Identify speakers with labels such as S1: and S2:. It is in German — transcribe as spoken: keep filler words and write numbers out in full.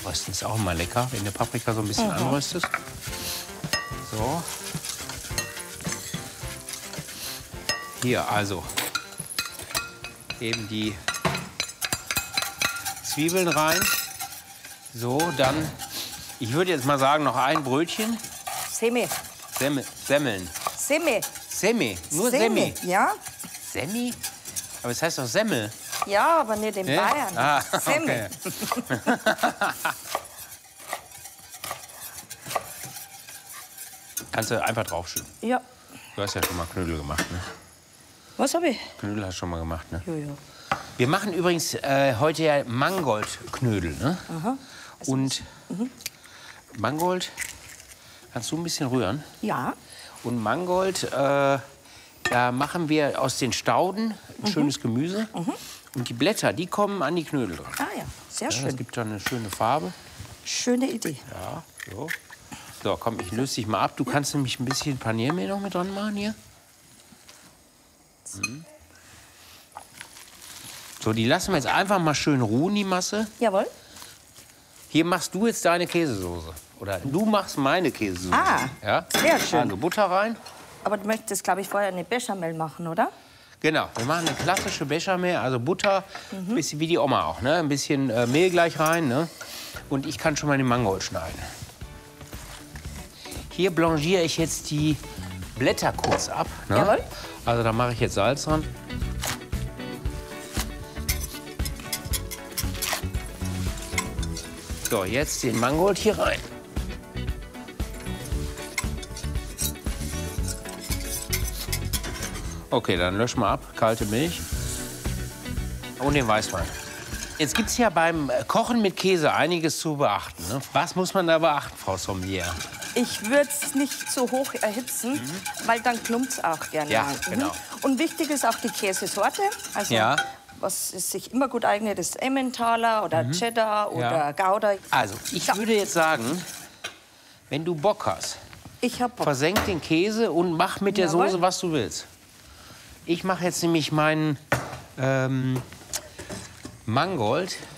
S1: anrösten. Ist auch immer lecker, wenn der Paprika so ein bisschen mhm. anröstet. So. Hier also eben die Zwiebeln rein. So, dann, ich würde jetzt mal sagen, noch ein Brötchen.
S2: Semi.
S1: Semmel, Semmeln.
S2: Semi.
S1: Semi, nur
S2: Semi.
S1: Semi.
S2: Ja.
S1: Semi? Aber es heißt doch Semmel.
S2: Ja, aber nicht in
S1: ja?
S2: Bayern.
S1: Ah,
S2: Semi.
S1: okay. Kannst du einfach draufschütten.
S2: Ja.
S1: Du hast ja schon mal Knödel gemacht, ne?
S2: Was habe ich?
S1: Knödel hast du schon mal gemacht, ne?
S2: Jo, jo.
S1: Wir machen übrigens äh, heute ja Mangold-Knödel, ne?
S2: Aha. Also
S1: Und
S2: mhm.
S1: Mangold, kannst du ein bisschen rühren?
S2: Ja.
S1: Und Mangold, äh, da machen wir aus den Stauden ein mhm. schönes Gemüse. Mhm. Und die Blätter, die kommen an die Knödel dran.
S2: Ah ja, sehr
S1: ja,
S2: schön.
S1: Das gibt dann eine schöne Farbe.
S2: Schöne Idee.
S1: Ja, so. So, komm, ich löse dich mal ab. Du ja. kannst nämlich ein bisschen Paniermehl noch mit dran machen hier. Mhm. So, die lassen wir jetzt einfach mal schön ruhen, die Masse.
S2: Jawohl.
S1: Hier machst du jetzt deine Käsesoße. Oder du machst meine Käsesoße.
S2: Ah,
S1: ja?
S2: sehr schön.
S1: Also Butter rein.
S2: Aber du möchtest, glaube ich, vorher eine Bechamel machen, oder?
S1: Genau, wir machen eine klassische Bechamel, also Butter,
S2: Mhm.
S1: bisschen wie die Oma auch, ne? Ein bisschen äh, Mehl gleich rein, ne? Und ich kann schon mal den Mangold schneiden. Hier blanchiere ich jetzt die Blätter kurz ab. Ne?
S2: Jawohl.
S1: Also da mache ich jetzt Salz dran. So, jetzt den Mangold hier rein. Okay, dann löschen wir ab. Kalte Milch. Und den Weißwein. Jetzt gibt es ja beim Kochen mit Käse einiges zu beachten. Ne? Was muss man da beachten, Frau Sommelier?
S2: Ich würde es nicht so hoch erhitzen, mhm. weil dann klumpt es auch gerne
S1: Ja,
S2: mal. Mhm.
S1: genau.
S2: Und wichtig ist auch die Käsesorte. Also,
S1: ja.
S2: was sich immer gut eignet, ist Emmentaler oder
S1: Mhm.
S2: Cheddar oder
S1: ja.
S2: Gouda.
S1: Also, ich
S2: ja.
S1: würde jetzt sagen, wenn du Bock hast,
S2: ich hab Bock.
S1: versenk den Käse und mach mit der
S2: Jawohl.
S1: Soße, was du willst. Ich mache jetzt nämlich meinen ähm, Mangold